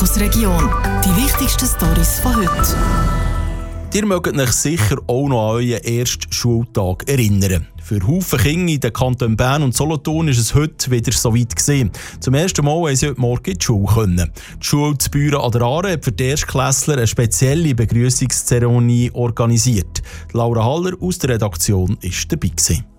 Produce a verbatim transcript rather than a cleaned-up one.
Fokus Region. Die wichtigsten Storys von heute. Ihr mögt euch sicher auch noch an euren ersten Schultag erinnern. Für Haufen Kinder in den Kantonen Bern und Solothurn ist es heute wieder so weit gewesen. Zum ersten Mal haben sie heute Morgen in die Schule können. Die Schule zu Büren an der Aare hat für die Erstklässler eine spezielle Begrüßungszeremonie organisiert. Laura Haller aus der Redaktion war dabei gewesen.